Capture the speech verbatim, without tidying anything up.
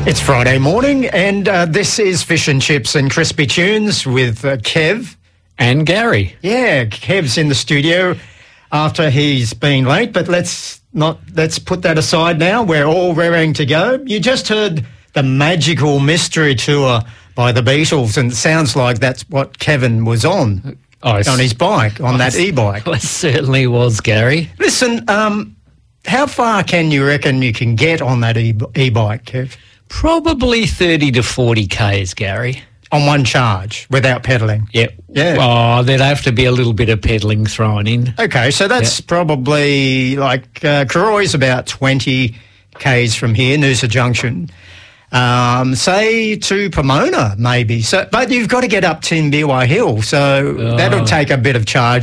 It's Friday morning, and uh, this is Fish and Chips and Crispy Tunes with uh, Kev. And Gary. Yeah, Kev's in the studio after he's been late, but let's not let's put that aside now. We're all raring to go. You just heard the Magical Mystery Tour by the Beatles, and it sounds like that's what Kevin was on, Oh, on his bike, on that e-bike. Well, it certainly was, Gary. Listen, um, how far can you reckon you can get on that e- e-bike, Kev? Probably thirty to forty kays, Gary. On one charge, without pedalling? Yep. Yeah. Oh, there'd have to be a little bit of pedalling thrown in. Okay, so that's Yep. probably like uh, Karori's about twenty kays from here, Noosa Junction. Um, say to Pomona, maybe. So, but you've got to get up Timbiwa Hill, so Oh. that'll take a bit of charge.